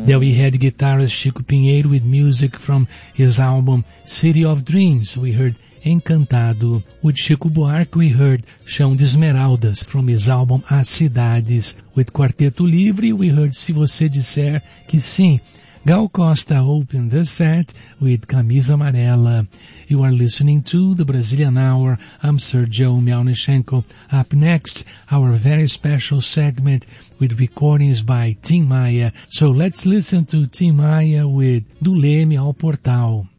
There we had guitarist Chico Pinheiro with music from his album City of Dreams. We heard Encantado. With Chico Buarque, we heard Chão de Esmeraldas from his album As Cidades. With Quarteto Livre, we heard Se Você Disser Que Sim. Gal Costa opened the set with Camisa Amarela. You are listening to the Brazilian Hour. I'm Sergio Melnichenko. Up next, our very special segment with recordings by Tim Maia. So let's listen to Tim Maia with Do Leme ao Portal.